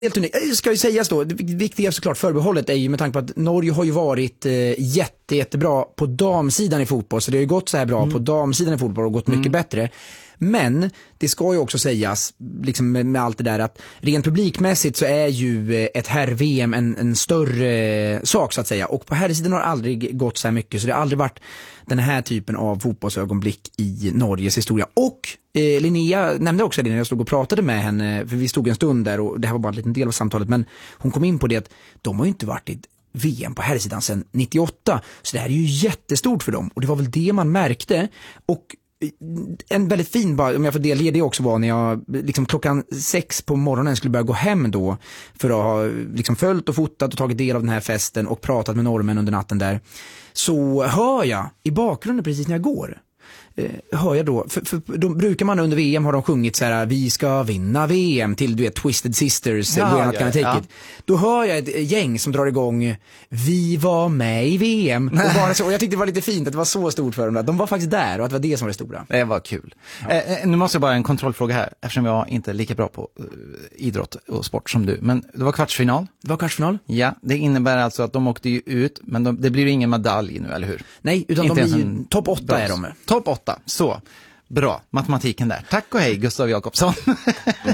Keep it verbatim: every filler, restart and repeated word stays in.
Helt unikt. Det ska ju sägas då, det viktiga såklart förbehållet är ju med tanke på att Norge har ju varit eh, jätte, jättebra på damsidan i fotboll, så det har ju gått så här bra mm. på damsidan i fotboll och gått mm. mycket bättre. Men det ska ju också sägas liksom med, med allt det där att rent publikmässigt så är ju ett herr-V M en, en större sak så att säga, och på herrsidan har det aldrig gått så här mycket, så det har aldrig varit den här typen av fotbollsögonblick i Norges historia. Och eh, Linnea nämnde också det när jag stod och pratade med henne, för vi stod en stund där och det här var bara en liten del av samtalet, men hon kom in på det att de har ju inte varit i V M på herrsidan sedan nittioåtta, så det här är ju jättestort för dem, och det var väl det man märkte. Och en väldigt fin, bara, om jag får delge det också, var när jag liksom klockan sex på morgonen skulle börja gå hem då för att ha liksom följt och fotat och tagit del av den här festen och pratat med norrmän under natten där, så hör jag i bakgrunden precis när jag går eh, hör jag då, för, för då brukar man under V M har de sjungit så här: vi ska vinna V M till, du vet, Twisted Sisters, ja, ja, ja. Då hör jag ett gäng som drar igång vi var med i V M och, bara så, och jag tyckte det var lite fint att det var så stort för dem där. De var faktiskt där och att det var det som var det stora. Det var kul. Ja. Eh, nu måste jag bara en kontrollfråga här, eftersom jag inte är lika bra på uh, idrott och sport som du, men det var kvartsfinal. Det var kvartsfinal? Ja, det innebär alltså att de åkte ju ut, men de, det blir ingen medalj nu, eller hur? Nej, utan inte de blir ju topp åtta är de. Topp åtta, så. Bra, matematiken där. Tack och hej, Gustav Jakobsson.